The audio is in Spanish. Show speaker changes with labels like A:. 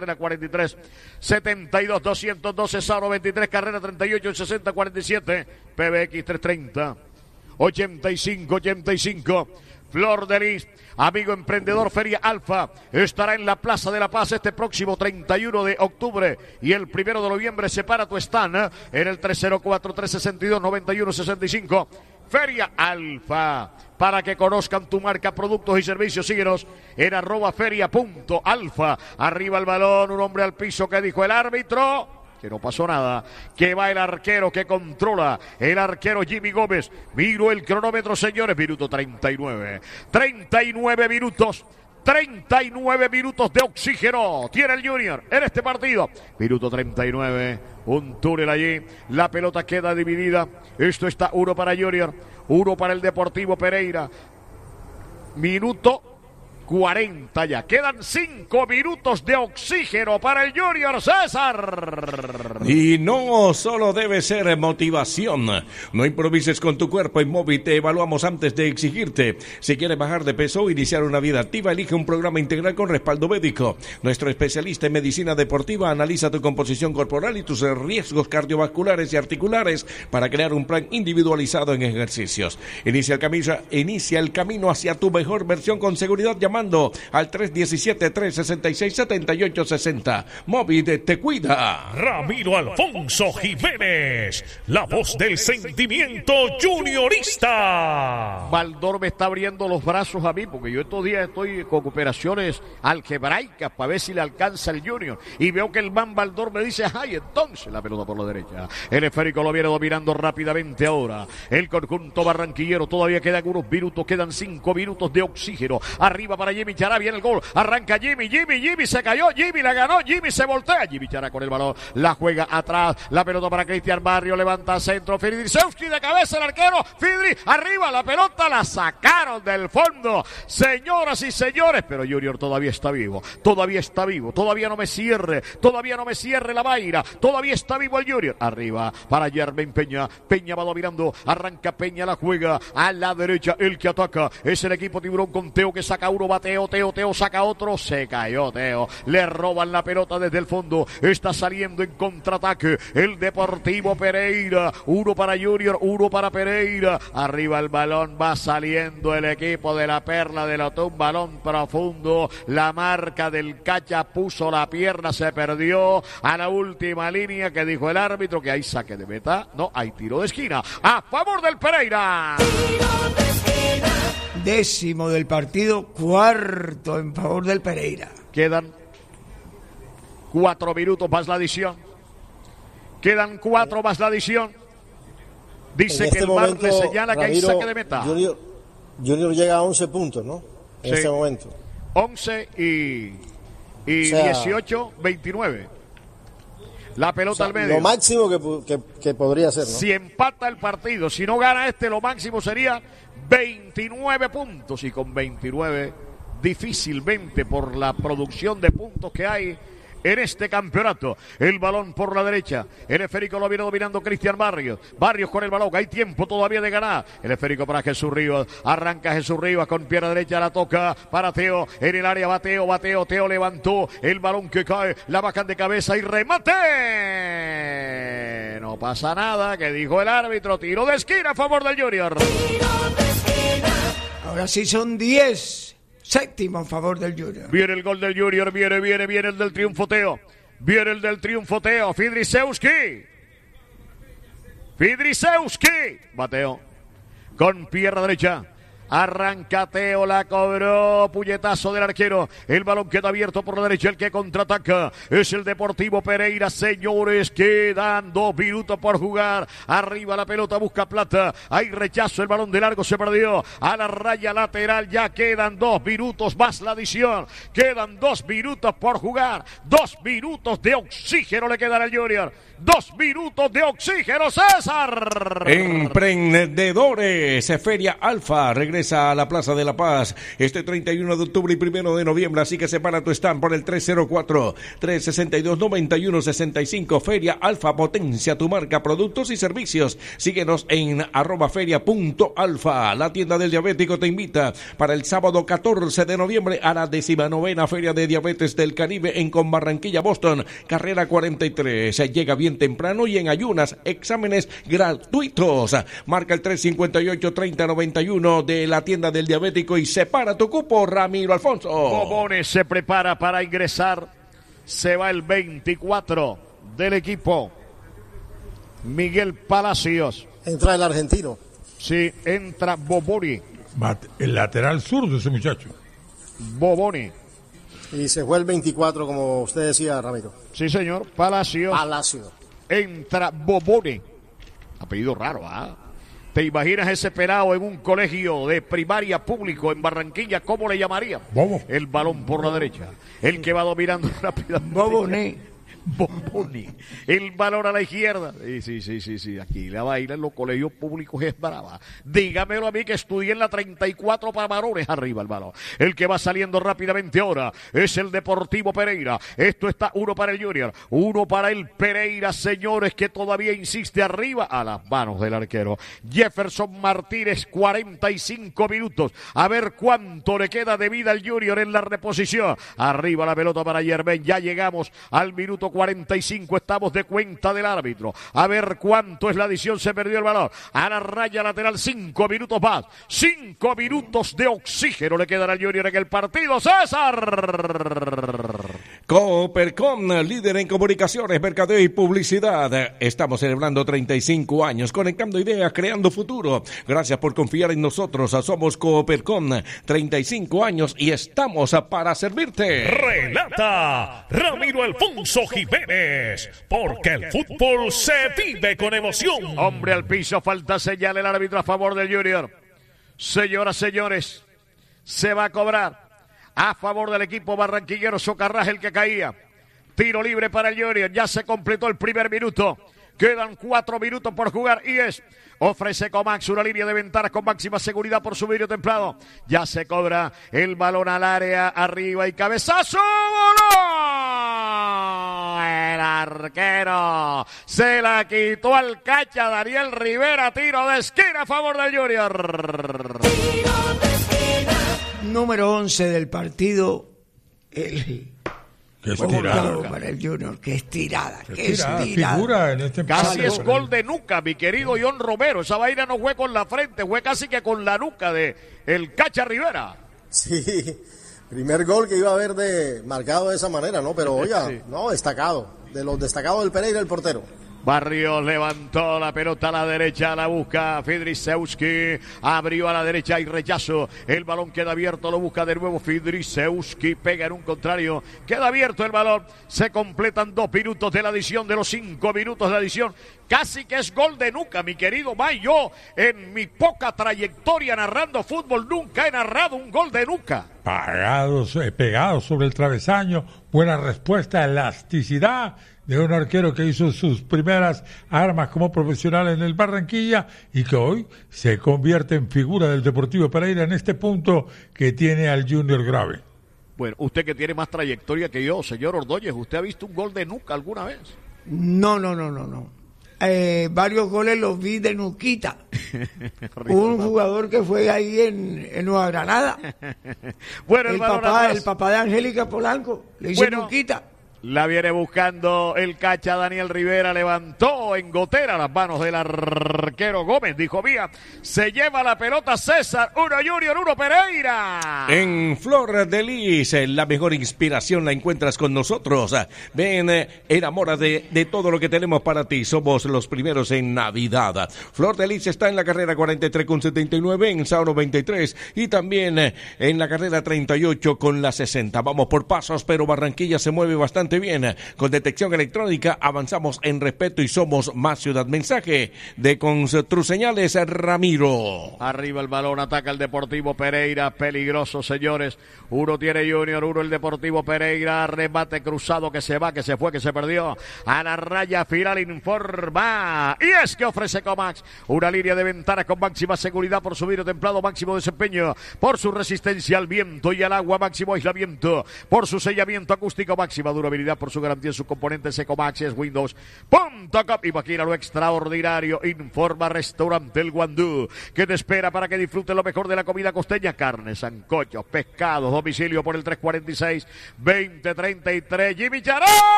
A: carrera 43, 72, 212, Sauro 23, carrera 38, 60, 47, PBX 330, 85, 85. Flor de Lis, amigo emprendedor, Feria Alfa, estará en la Plaza de la Paz este próximo 31 de octubre y el 1 de noviembre. Separa tu stand en el 304-362-9165. Feria Alfa, para que conozcan tu marca, productos y servicios. Síguenos en @feria.alfa. Arriba el balón, un hombre al piso. ¿Qué dijo el árbitro? Que no pasó nada, que va el arquero, que controla el arquero Jimmy Gómez. Miro el cronómetro, señores, minuto 39. 39 minutos. 39 minutos de oxígeno tiene el Junior en este partido. Minuto 39, un túnel allí, la pelota queda dividida. Esto está 1 para Junior, 1 para el Deportivo Pereira. Minuto 40 ya. Quedan 5 minutos de oxígeno para el Junior, César.
B: Y no solo debe ser motivación. No improvises con tu cuerpo. En Móvil te evaluamos antes de exigirte. Si quieres bajar de peso o iniciar una vida activa, elige un programa integral con respaldo médico. Nuestro especialista en medicina deportiva analiza tu composición corporal y tus riesgos cardiovasculares y articulares para crear un plan individualizado en ejercicios. Inicia el camino hacia tu mejor versión con seguridad llamando al 317-366-7860. Móvil te cuida.
C: Ramiro Alfonso Jiménez, la voz del sentimiento juniorista.
A: Baldor me está abriendo los brazos a mí, porque yo estos días estoy con operaciones algebraicas para ver si le alcanza el Junior. Y veo que el man Baldor me dice, ay, entonces la pelota por la derecha. El esférico lo viene dominando rápidamente ahora. El conjunto barranquillero, todavía quedan unos minutos, quedan 5 minutos de oxígeno. Arriba para Jimmy Chará, viene el gol, arranca Jimmy se cayó, Jimmy la ganó, Jimmy se voltea, Jimmy Chará con el balón, la juega atrás, la pelota para Cristian Barrio, levanta centro, Fidrisewski de cabeza, el arquero, Fidri, arriba, la pelota la sacaron del fondo, señoras y señores, pero Junior todavía está vivo, todavía no me cierre la vaina, todavía está vivo el Junior, arriba para Yerben Peña, Peña va dominando, arranca Peña, la juega a la derecha, el que ataca es el equipo Tiburón con Teo que saca uno, va Teo saca otro, se cayó Teo, le roban la pelota desde el fondo, está saliendo en contraataque el Deportivo Pereira, 1 para Junior, 1 para Pereira, arriba el balón, va saliendo el equipo de la Perla de Lotú, un balón profundo, la marca del Cacha puso la pierna, se perdió a la última línea, que dijo el árbitro que hay saque de meta, no, hay tiro de esquina, a favor del Pereira.
D: Tiro de esquina. 10º del partido, 4º en favor del Pereira.
A: Quedan 4 minutos más la adición. Quedan 4 más la adición. Dice que el VAR le señala, Ramiro, que hay saque de meta.
E: Junior llega a 11 puntos, ¿no? En ese momento.
A: 11 y o sea, 18, 29. La pelota al medio.
E: Lo máximo que podría ser, ¿no?
A: Si empata el partido, si no gana lo máximo sería 29 puntos. Y con 29, difícilmente por la producción de puntos que hay en este campeonato. El balón por la derecha. El esférico lo viene dominando Cristian Barrios. Barrios con el balón. Hay tiempo todavía de ganar. El esférico para Jesús Rivas. Arranca Jesús Rivas con pierna derecha. La toca para Teo. En el área va Teo. Teo levantó el balón que cae. La bajan de cabeza y remate. No pasa nada. Que dijo el árbitro. Tiro de esquina a favor del Junior.
D: Ahora sí son 10. 7º en favor del Junior.
A: Viene el gol del Junior, viene el del triunfo Teo. Viene el del triunfo Teo. Fidrisewski. Bateo. Con pierna derecha. Arranca Teo, la cobró, puñetazo del arquero, el balón queda abierto por la derecha, el que contraataca es el Deportivo Pereira, señores, quedan 2 minutos por jugar, arriba la pelota, busca Plata, hay rechazo, el balón de largo se perdió, a la raya lateral, ya quedan 2 minutos más la adición, quedan 2 minutos por jugar, 2 minutos de oxígeno le quedan al Junior, 2 minutos de oxígeno, César.
B: Emprendedores, Feria Alfa, regresa regresa a la Plaza de la Paz este 31 de octubre y 1 de noviembre, así que separa tu stand por el 304-362-9165. Feria Alfa, potencia tu marca, productos y servicios. Síguenos en @feria.alfa. La tienda del diabético te invita para el sábado 14 de noviembre a la 19ª Feria de Diabetes del Caribe en Barranquilla, Boston, carrera 43. Se llega bien temprano y en ayunas, exámenes gratuitos. Marca el 358-3091 de la tienda del diabético y separa tu cupo, Ramiro Alfonso.
A: Bobones se prepara para ingresar. Se va el 24 del equipo. Miguel Palacios.
E: Entra el argentino.
A: Sí, entra Boboni.
F: El lateral zurdo ese muchacho.
A: Boboni.
E: Y se fue el 24, como usted decía, Ramiro.
A: Sí, señor. Palacios. Entra Boboni. Apellido raro, ¿ah? ¿Te imaginas ese pelado en un colegio de primaria público en Barranquilla? ¿Cómo le llamaría?
F: Bobo.
A: El balón por la derecha. El que va dominando rápidamente. Boboni. El balón a la izquierda. Sí. Aquí la vaina en los colegios públicos es brava. Dígamelo a mí que estudié en la 34 para varones. Arriba el balón. El que va saliendo rápidamente ahora es el Deportivo Pereira. Esto está 1 para el Junior, 1 para el Pereira, señores, que todavía insiste arriba a las manos del arquero. Jefferson Martínez, 45 minutos. A ver cuánto le queda de vida al Junior en la reposición. Arriba la pelota para Yerben. Ya llegamos al minuto 45, estamos de cuenta del árbitro. A ver cuánto es la adición, se perdió el balón. A la raya lateral, 5 minutos más. 5 minutos de oxígeno le quedan al Junior en el partido. César.
B: Coopercom, líder en comunicaciones, mercadeo y publicidad. Estamos celebrando 35 años, conectando ideas, creando futuro. Gracias por confiar en nosotros. Somos Coopercom, 35 años y estamos para servirte.
C: Relata Ramiro Alfonso Jiménez, porque el fútbol se vive con emoción.
A: Hombre al piso, falta señal el árbitro a favor del Junior. Señoras, señores, se va a cobrar a favor del equipo barranquillero. Socarrás el que caía. Tiro libre para el Junior. Ya se completó el primer minuto. Quedan 4 minutos por jugar y ofrece Comax una línea de ventanas con máxima seguridad por su vidrio templado. Ya se cobra el balón al área, arriba y cabezazo. ¡Voló! El arquero se la quitó al cacha Daniel Rivera. Tiro de esquina a favor del Junior.
D: Tiro de esquina. Número 11 del partido.
F: Qué estirada.
D: Para el Junior, qué estirada.
F: Figura en este
A: casi es gol de nuca, mi querido John Romero. Esa vaina no fue con la frente, fue casi que con la nuca de el Cacha Rivera.
E: Sí, primer gol que iba a haber marcado de esa manera, ¿no? Pero oiga, sí. No, destacado. De los destacados del Pereira, el portero.
A: Barrios levantó la pelota a la derecha, la busca Fidrisewski, abrió a la derecha y rechazo, el balón queda abierto, lo busca de nuevo Fidrisewski, pega en un contrario, queda abierto el balón, se completan 2 minutos de la adición, de los 5 minutos de adición, casi que es gol de nuca, mi querido May. Yo en mi poca trayectoria narrando fútbol nunca he narrado un gol de nuca.
F: Pegados sobre el travesaño, buena respuesta, elasticidad de un arquero que hizo sus primeras armas como profesional en el Barranquilla y que hoy se convierte en figura del Deportivo Pereira en este punto que tiene al Junior grave.
A: Bueno, usted que tiene más trayectoria que yo, señor Ordóñez, ¿usted ha visto un gol de nuca alguna vez?
D: No. Varios goles los vi de nuquita. Un jugador que fue ahí en Nueva Granada.
A: Bueno,
D: el papá de Angélica Polanco le hizo nuquita.
A: La viene buscando el Cacha Daniel Rivera, levantó en gotera las manos del arquero Gómez, dijo Vía, se lleva la pelota César, 1 Junior, 1 Pereira.
B: En Flor de Lis, la mejor inspiración la encuentras con nosotros. Ven, enamórate de todo lo que tenemos para ti, somos los primeros en Navidad. Flor de Lis está en la carrera 43 con 79, en Sao 93 y también en la carrera 38 con la 60. Vamos por pasos, pero Barranquilla se mueve bastante bastante bien. Con detección electrónica avanzamos en respeto y somos más ciudad. Mensaje de Construseñales Ramiro.
A: Arriba el balón, ataca el Deportivo Pereira, peligroso, señores. Uno tiene Junior, uno el Deportivo Pereira, remate cruzado que se va, que se fue, que se perdió. A la raya final informa. Y es que ofrece Comax una línea de ventanas con máxima seguridad por su vidrio templado, máximo desempeño, por su resistencia al viento y al agua, máximo aislamiento, por su sellamiento acústico, máxima durabilidad, por su garantía en sus componentes. Ecomax es Windows.com. Imagina lo extraordinario. Informa Restaurante El Guandú, que te espera para que disfrutes lo mejor de la comida costeña: carnes, sancochos, pescados. Domicilio por el 346-2033. Jimmy Chará.